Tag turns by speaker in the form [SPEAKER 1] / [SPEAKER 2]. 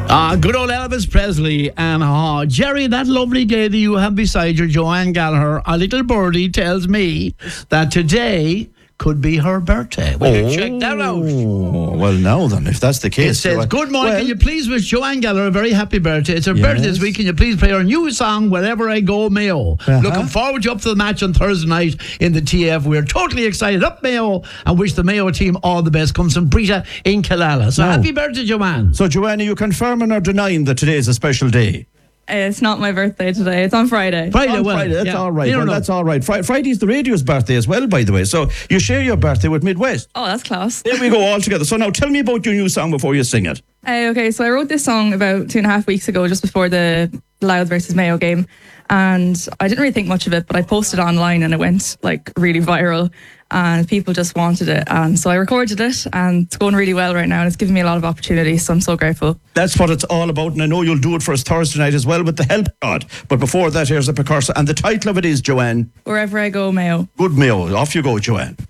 [SPEAKER 1] Good old Elvis Presley. And Jerry, that lovely day that you have beside you, Joanne Gallagher, a little birdie tells me that today could be her birthday. Will you check that out?
[SPEAKER 2] Well, now then, if that's the case.
[SPEAKER 1] It says, good morning, can you please wish Joanne Gallagher a very happy birthday? It's her birthday this week. Can you please play her new song, Wherever I Go, Mayo? Looking forward to up to the match on Thursday night in the TF. We're totally excited. Up Mayo, and wish the Mayo team all the best. Comes from Brita in Killala. So happy birthday, Joanne.
[SPEAKER 2] So, Joanne, are you confirming or denying that today is a special day?
[SPEAKER 3] It's not my birthday today. It's on Friday.
[SPEAKER 2] Friday, that's all right. That's all right. Friday's the radio's birthday as well, by the way. So you share your birthday with Midwest.
[SPEAKER 3] Oh, that's class.
[SPEAKER 2] There we go, all together. So now tell me about your new song before you sing it.
[SPEAKER 3] Okay, so I wrote this song about 2.5 weeks ago, just before the Louth versus Mayo game. And I didn't really think much of it, but I posted online and it went like really viral. And people just wanted it. And so I recorded it, and it's going really well right now, and it's giving me a lot of opportunities, so I'm so grateful.
[SPEAKER 2] That's what it's all about, and I know you'll do it for us Thursday night as well with the help of God. But before that, here's a precursor, and the title of it is, Joanne,
[SPEAKER 3] Wherever I Go, Mayo.
[SPEAKER 2] Good Mayo. Off you go, Joanne.